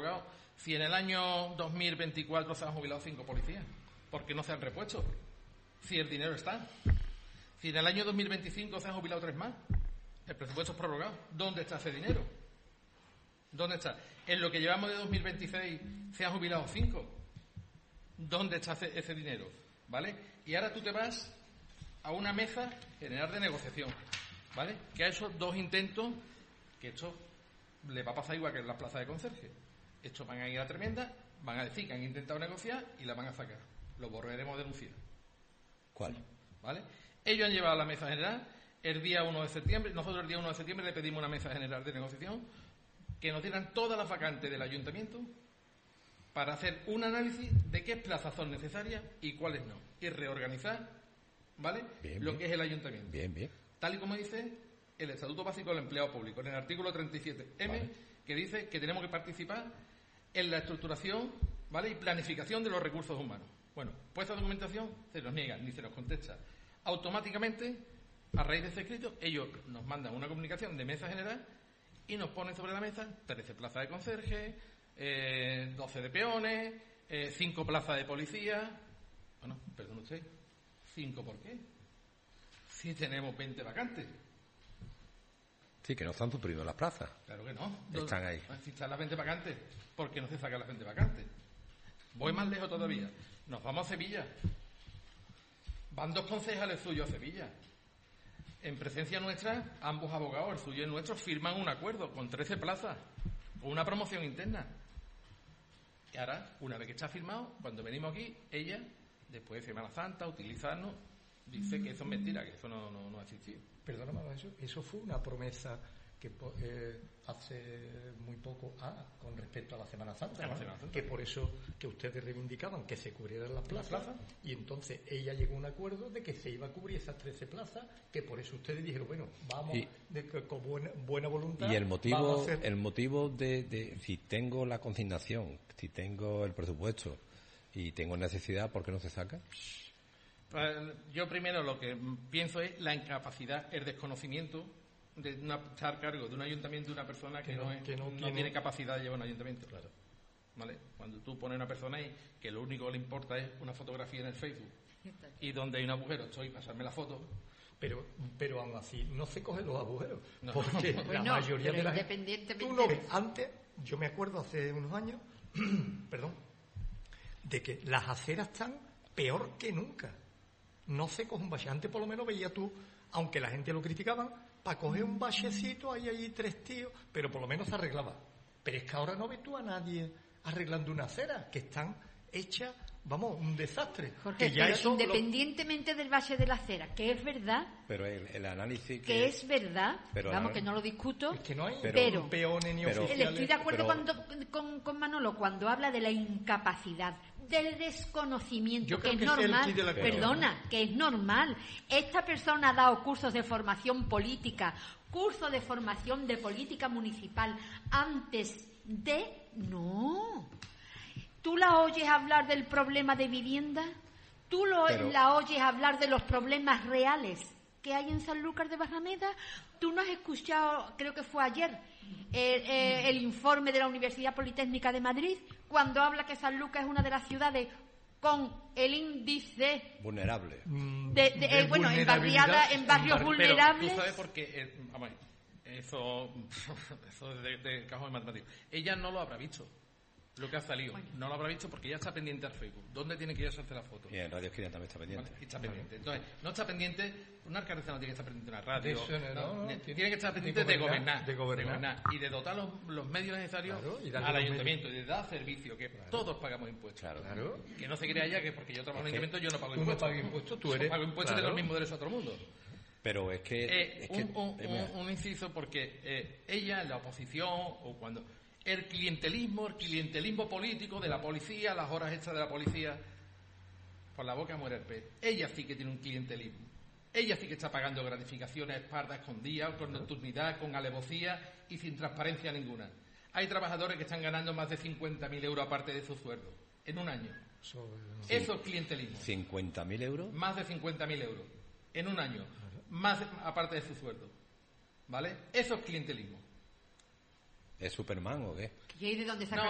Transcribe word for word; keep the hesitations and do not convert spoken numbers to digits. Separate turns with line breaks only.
prorrogados. Si en el año dos mil veinticuatro se han jubilado cinco policías, ¿por qué no se han repuesto? Si el dinero está. Si en el año dos mil veinticinco se han jubilado tres más, el presupuesto es prorrogado. ¿Dónde está ese dinero? ¿Dónde está? En lo que llevamos de dos mil veintiséis se han jubilado cinco. ¿Dónde está ese, ese dinero? ¿Vale? Y ahora tú te vas a una mesa general de negociación, ¿vale? Que ha hecho dos intentos, que esto le va a pasar igual que en las plazas de conserje. Estos van a ir a tremenda, van a decir que han intentado negociar y la van a sacar. Lo volveremos a denunciar.
¿Cuál?
¿Vale? Ellos han llevado a la mesa general el día uno de septiembre. Nosotros el día uno de septiembre le pedimos una mesa general de negociación que nos dieran todas las vacantes del ayuntamiento para hacer un análisis de qué plazas son necesarias y cuáles no. Y reorganizar, ¿vale?
Bien,
lo
bien.
que es el ayuntamiento.
Bien, bien.
Tal y como dice el Estatuto Básico del Empleado Público, en el artículo treinta y siete eme,
Vale.
que dice que tenemos que participar en la estructuración, ¿vale? Y planificación de los recursos humanos. Bueno, pues esta documentación se nos niega ni se nos contesta. Automáticamente, a raíz de ese escrito, ellos nos mandan una comunicación de mesa general y nos ponen sobre la mesa trece plazas de conserje, eh, doce de peones, eh, cinco plazas de policía. Bueno, perdón usted, ¿cinco por qué? Si tenemos veinte vacantes.
Sí, que no están suprimiendo las plazas.
Claro que no.
Están ahí.
Si están las veinte vacantes, ¿por qué no se sacan las veinte vacantes? Voy más lejos todavía. Nos vamos a Sevilla. Van dos concejales suyos a Sevilla. En presencia nuestra, ambos abogados, el suyo y el nuestro, firman un acuerdo con trece plazas, con una promoción interna. Y ahora, una vez que está firmado, cuando venimos aquí, ella, después de Semana Santa, utilizarnos, dice que eso es mentira, que eso no, no, no ha existido.
Perdóname, eso, eso fue una promesa que eh, hace muy poco, ah, con respecto a la Semana Santa,
A la
¿no?
Semana Santa.
Que por eso que ustedes reivindicaban que se cubrieran las plazas,
plazas.
y entonces ella llegó a un acuerdo de que se iba a cubrir esas trece plazas, que por eso ustedes dijeron, bueno, vamos,
Y-
de, que con buena, buena voluntad.
Y el
vamos
motivo,
a hacer-
el motivo de, de si tengo la consignación, si tengo el presupuesto y tengo necesidad, ¿por qué no se saca?
Eh, Yo primero lo que pienso es la incapacidad, el desconocimiento de una, estar a cargo de un ayuntamiento de una persona que,
Que no-
no, es-
que no
no
tiene-
tiene capacidad de llevar un ayuntamiento. Claro. ¿Vale? Cuando tú pones a una persona ahí que lo único que le importa es una fotografía en el Facebook y donde hay un agujero, estoy, pasarme la foto.
Pero, pero aún así, no se cogen los agujeros.
No.
Porque la
Bueno,
mayoría
pero
de la gente...
independientemente
Tú no
de-
ves, antes, yo me acuerdo hace unos años, perdón, de que las aceras están peor que nunca. No se coge un bache. Antes por lo menos veía tú, aunque la gente lo criticaba, para coger un bachecito hay allí tres tíos, pero por lo menos se arreglaba. Pero es que ahora no ves tú a nadie arreglando una acera, que están hechas, vamos, un desastre.
Jorge,
que ya
pero
eso lo-
independientemente del bache de la acera, que es verdad,
Pero el, el análisis que,
que es verdad,
Pero
vamos,
la-
que no lo discuto,
es que no hay
Pero-
ni peones ni
pero-
oficiales.
estoy de acuerdo
pero-
cuando, con, con Manolo cuando habla de la incapacidad, del desconocimiento,
Yo
que
creo
es
que ese es el
normal,
kit de la cuestión.
perdona, que es normal. Esta persona ha dado cursos de formación política, cursos de formación de política municipal, antes de... No. ¿Tú la oyes hablar del problema de vivienda? ¿Tú lo,
Pero-
la oyes hablar de los problemas reales que hay en Sanlúcar de Barrameda? ¿Tú no has escuchado, creo que fue ayer, el, eh, el informe de la Universidad Politécnica de Madrid, cuando habla que Sanlúcar es una de las ciudades con el índice
vulnerable.
Mm,
de, de- eh, bueno, en barriadas, en barrios
Pero
vulnerables?
tú sabes por qué. eh, vamos, a ver, eso, eso es de, de cajón matemático. Ella no lo habrá visto. Lo que ha salido. No lo habrá visto porque ya está pendiente al Facebook. ¿Dónde tiene que ir a hacer la foto?
Y en Radio Esquina también está pendiente.
Vale, y está pendiente. Entonces, no está pendiente, una alcaldesa no tiene que estar pendiente de una radio.
De eso no, no, no,
ne-
tiene-
tiene que estar
de
pendiente de
gobernar,
gobernar,
de gobernar.
y de dotar los, los medios necesarios
Claro, y darle
al
los
ayuntamiento y de dar servicio, que todos pagamos impuestos.
Claro.
Claro.
Que no se crea ya que porque yo trabajo en
Es
el
que
ayuntamiento yo no pago
tú no
impuestos.
pagas impuestos, tú
Yo
eres-
pago impuestos y
claro.
tengo el mismo derecho a todo el mundo.
Pero es que...
Eh,
es que
un, un-
eh, mira,
un- un inciso porque eh, ella en la oposición o cuando el clientelismo, el clientelismo político de la policía, las horas extras de la policía, por la boca muere el pez. Ella sí que tiene un clientelismo. Ella sí que está pagando gratificaciones espaldas escondidas, con nocturnidad, con alevosía y sin transparencia ninguna. Hay trabajadores que están ganando más de cincuenta mil euros aparte de su sueldo en un año.
Eso, eh,
Eso es clientelismo.
cincuenta mil euros.
Más de cincuenta mil euros en un año, más de- aparte de su sueldo. ¿Vale? Eso es clientelismo.
¿Es Superman o qué?
¿Y de dónde saca
No,